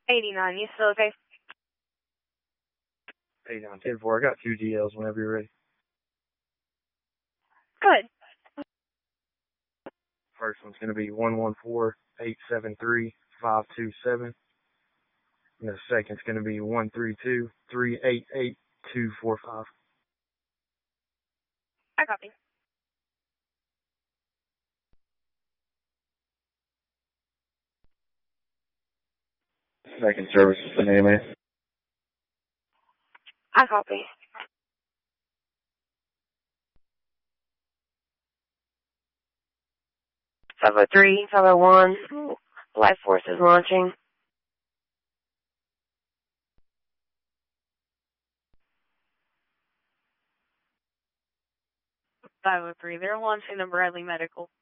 89, you still okay? 89-10-4. I got 2 GLs whenever you're ready. Good. First one's going to be 114-873-527. And the second's going to be 132-388-245. I copy. Second service is the name, man. I copy. 503, 501, Life Force is launching. 503, they're launching the Bradley Medical.